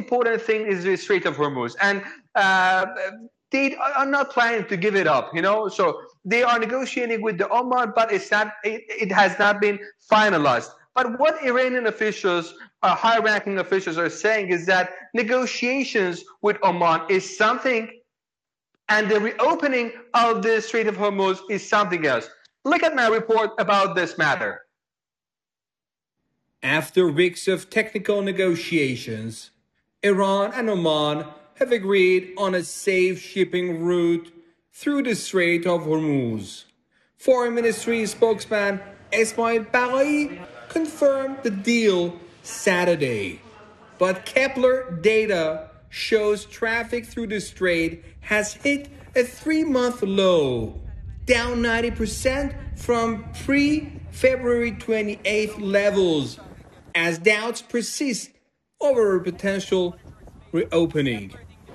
important thing is the Strait of Hormuz. And they are not planning to give it up, So they are negotiating with the Oman, but it has not been finalized. But what Iranian officials, high-ranking officials, are saying is that negotiations with Oman is something, and the reopening of the Strait of Hormuz is something else. Look at my report about this matter. After weeks of technical negotiations, Iran and Oman have agreed on a safe shipping route through the Strait of Hormuz. Foreign Ministry spokesman Esmail Baghai confirmed the deal Saturday. But Kepler data shows traffic through the strait has hit a 3-month low, down 90% from pre-February 28th levels, as doubts persist over a potential reopening.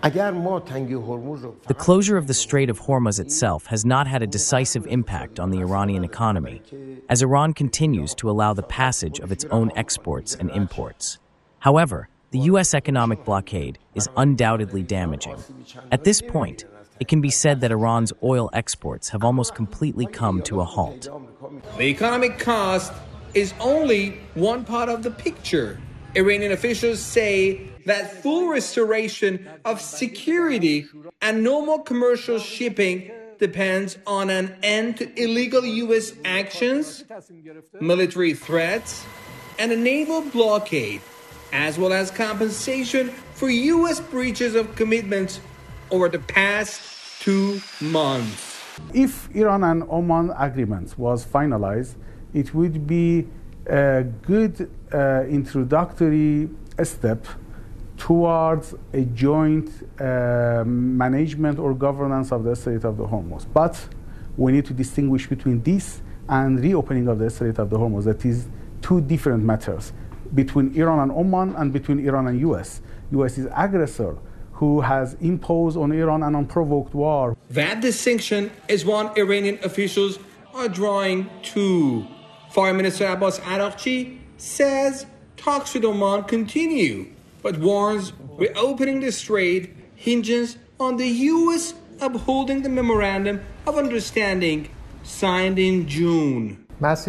The closure of the Strait of Hormuz itself has not had a decisive impact on the Iranian economy, as Iran continues to allow the passage of its own exports and imports. However, the U.S. economic blockade is undoubtedly damaging. At this point, it can be said that Iran's oil exports have almost completely come to a halt. The economic cost is only one part of the picture. Iranian officials say that full restoration of security and normal commercial shipping depends on an end to illegal U.S. actions, military threats, and a naval blockade, as well as compensation for U.S. breaches of commitments over the past 2 months. If Iran and Oman agreement was finalized, it would be a good introductory step towards a joint management or governance of the Strait of the Hormuz. But we need to distinguish between this and reopening of the Strait of the Hormuz. That is two different matters between Iran and Oman and between Iran and US. US is aggressor who has imposed on Iran an unprovoked war. That distinction is one Iranian officials are drawing too. Foreign Minister Abbas Araghchi says talks with Oman continue, but warns reopening the strait hinges on the U.S. upholding the Memorandum of Understanding signed in June.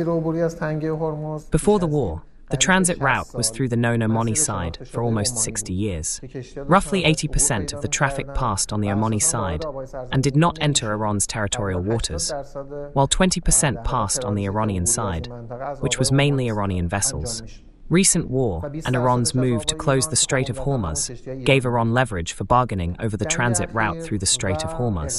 Before the war, the transit route was through the known Omani side for almost 60 years. Roughly 80% of the traffic passed on the Omani side and did not enter Iran's territorial waters, while 20% passed on the Iranian side, which was mainly Iranian vessels. Recent war and Iran's move to close the Strait of Hormuz gave Iran leverage for bargaining over the transit route through the Strait of Hormuz.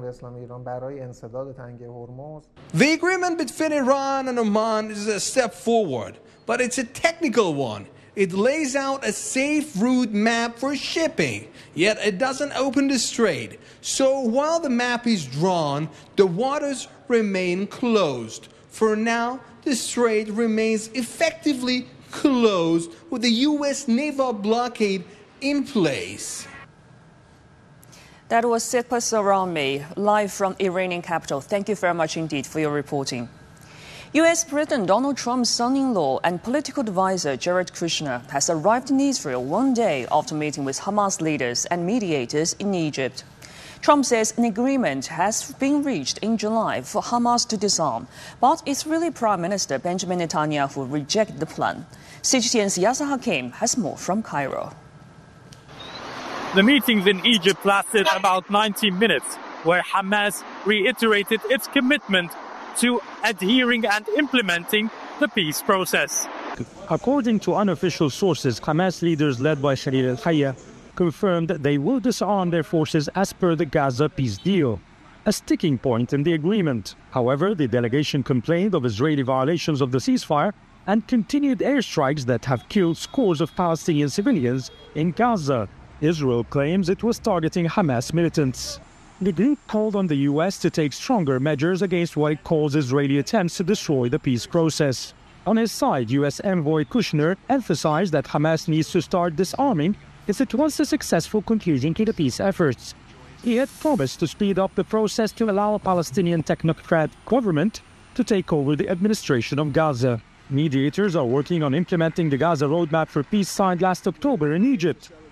The agreement between Iran and Oman is a step forward, but it's a technical one. It lays out a safe route map for shipping, yet it doesn't open the strait. So while the map is drawn, the waters remain closed. For now, the strait remains effectively closed with the U.S. naval blockade in place. That was Sepa Sarami, live from Iranian capital. Thank you very much indeed for your reporting. U.S. President Donald Trump's son-in-law and political advisor Jared Kushner has arrived in Israel 1 day after meeting with Hamas leaders and mediators in Egypt. Trump says an agreement has been reached in July for Hamas to disarm, but Israeli Prime Minister Benjamin Netanyahu rejected the plan. CGTN's Yasser Hakim has more from Cairo. The meetings in Egypt lasted about 90 minutes, where Hamas reiterated its commitment to adhering and implementing the peace process. According to unofficial sources, Hamas leaders led by Khalil al-Hayya confirmed that they will disarm their forces as per the Gaza peace deal, a sticking point in the agreement. However, the delegation complained of Israeli violations of the ceasefire and continued airstrikes that have killed scores of Palestinian civilians in Gaza. Israel claims it was targeting Hamas militants. The group called on the U.S. to take stronger measures against what it calls Israeli attempts to destroy the peace process. On his side, U.S. envoy Kushner emphasized that Hamas needs to start disarming if it wants a successful conclusion to the peace efforts. He had promised to speed up the process to allow a Palestinian technocrat government to take over the administration of Gaza. Mediators are working on implementing the Gaza roadmap for peace signed last October in Egypt.